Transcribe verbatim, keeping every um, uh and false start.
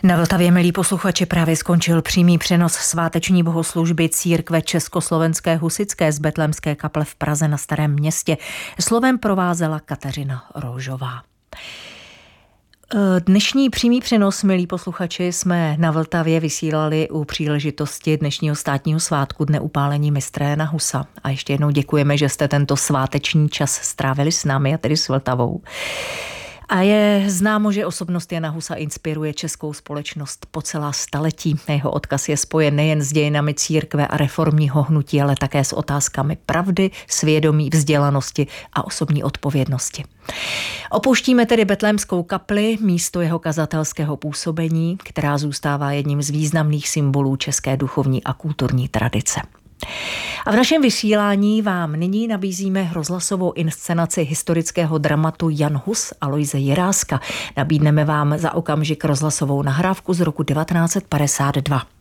Na Vltavě, milí posluchači, právě skončil přímý přenos sváteční bohoslužby církve Československé husitské z Betlémské kaple v Praze na Starém Městě. Slovem provázela Kateřina Róžová. Dnešní přímý přenos, milí posluchači, jsme na Vltavě vysílali u příležitosti dnešního státního svátku Dne upálení mistra Jana Husa. A ještě jednou děkujeme, že jste tento sváteční čas strávili s námi, a tedy s Vltavou. A je známo, že osobnost Jana Husa inspiruje českou společnost po celá staletí. Jeho odkaz je spojen nejen s dějinami církve a reformního hnutí, ale také s otázkami pravdy, svědomí, vzdělanosti a osobní odpovědnosti. Opouštíme tedy Betlémskou kapli, místo jeho kazatelského působení, která zůstává jedním z významných symbolů české duchovní a kulturní tradice. A v našem vysílání vám nyní nabízíme rozhlasovou inscenaci historického dramatu Jan Hus Aloise Jiráska. Nabídneme vám za okamžik rozhlasovou nahrávku z roku devatenáct set padesát dva.